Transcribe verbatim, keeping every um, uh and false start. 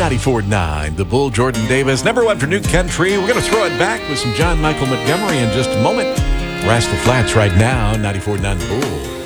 ninety-four point nine, The Bull, Jordan Davis. Number one for New Country. We're going to throw it back with some John Michael Montgomery in just a moment. Rascal Flatts right now, ninety-four point nine The Bull.